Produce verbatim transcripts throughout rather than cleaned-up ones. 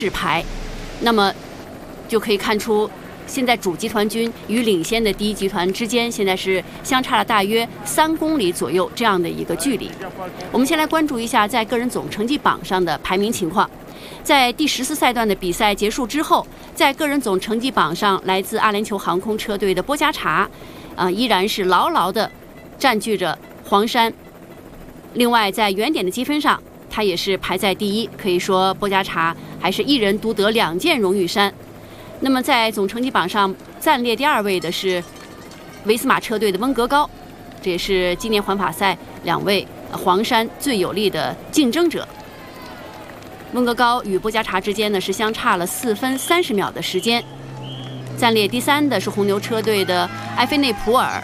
制排，那么就可以看出，现在主集团军与领先的第一集团之间现在是相差了大约三公里左右这样的一个距离。我们先来关注一下在个人总成绩榜上的排名情况。在第十四赛段的比赛结束之后，在个人总成绩榜上，来自阿联酋航空车队的波加查，啊、呃，依然是牢牢地占据着黄山。另外，在原点的积分上，他也是排在第一，可以说波加查还是一人独得两件荣誉衫。那么在总成绩榜上暂列第二位的是维斯马车队的温格高，这也是今年环法赛两位黄山最有力的竞争者。温格高与波加查之间呢是相差了四分三十秒的时间。暂列第三的是红牛车队的埃菲内普尔，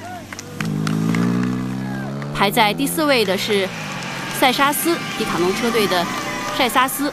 排在第四位的是塞沙斯迪卡侬车队的塞沙斯。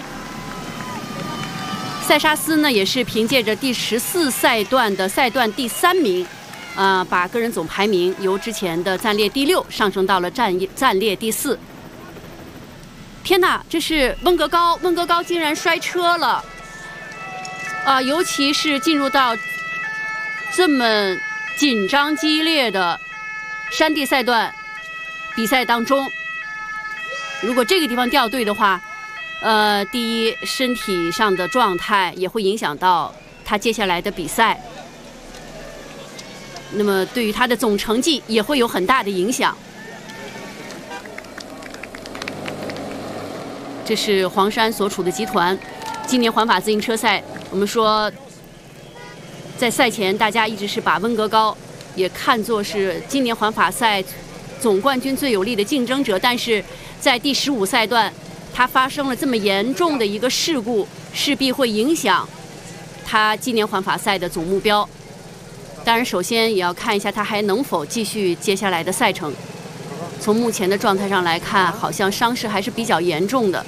塞沙斯呢也是凭借着第十四赛段的赛段第三名，啊、呃，把个人总排名由之前的暂列第六上升到了暂暂列第四。天哪，这是温格高，温格高竟然摔车了，啊、呃，尤其是进入到这么紧张激烈的山地赛段比赛当中，如果这个地方掉队的话，呃，第一，身体上的状态也会影响到他接下来的比赛，那么对于他的总成绩也会有很大的影响。这是黄山所处的集团。今年环法自行车赛，我们说在赛前大家一直是把温格高也看作是今年环法赛总冠军最有力的竞争者，但是在第十五赛段他发生了这么严重的一个事故，势必会影响他今年环法赛的总目标。当然首先也要看一下他还能否继续接下来的赛程。从目前的状态上来看，好像伤势还是比较严重的。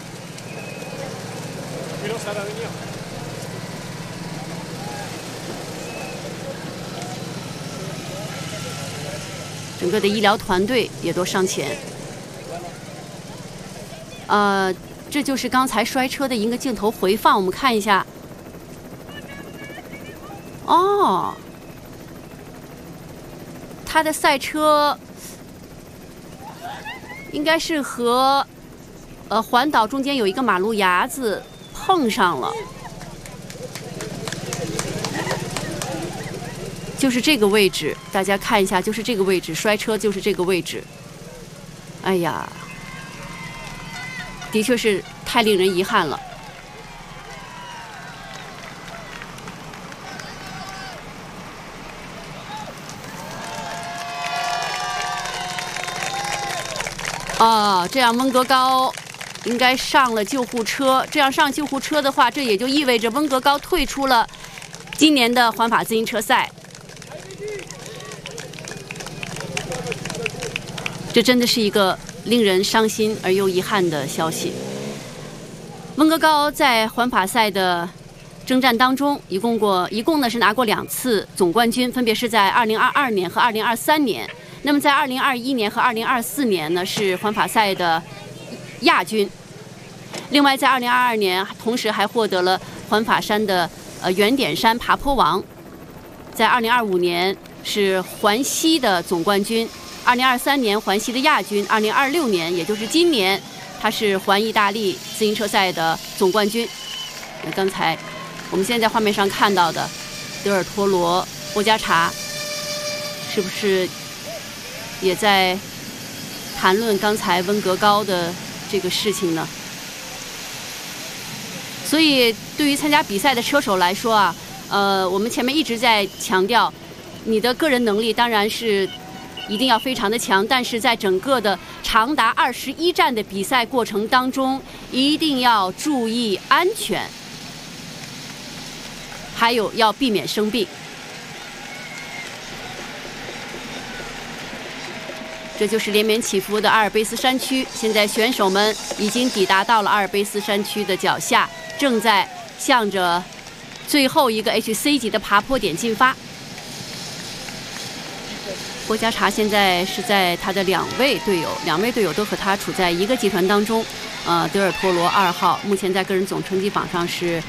整个的医疗团队也都上前。呃，这就是刚才摔车的一个镜头回放，我们看一下。哦，他的赛车应该是和呃环岛中间有一个马路牙子碰上了，就是这个位置，大家看一下，就是这个位置，摔车就是这个位置。哎呀，的确是太令人遗憾了。哦，这样温格高应该上了救护车。这样上救护车的话，这也就意味着温格高退出了今年的环法自行车赛。这真的是一个令人伤心而又遗憾的消息。温格高在环法赛的征战当中，一共过一共呢是拿过两次总冠军，分别是在二零二二年和二零二三年。那么在二零二一年和二零二四年呢是环法赛的亚军。另外在二零二二年同时还获得了环法山的呃原点山爬坡王。在二零二五年是环西的总冠军，二零二三年环西的亚军，二零二六年也就是今年他是环意大利自行车赛的总冠军。那刚才我们现在在画面上看到的德尔托罗、波加查，是不是也在谈论刚才温格高的这个事情呢？所以对于参加比赛的车手来说啊，呃，我们前面一直在强调，你的个人能力当然是一定要非常的强，但是在整个的长达二十一站的比赛过程当中，一定要注意安全，还有要避免生病。这就是连绵起伏的阿尔卑斯山区，现在选手们已经抵达到了阿尔卑斯山区的脚下，正在向着最后一个 H C 级的爬坡点进发。波加查现在是在他的两位队友，两位队友都和他处在一个集团当中， 呃，德尔托罗二号目前在个人总成绩榜上是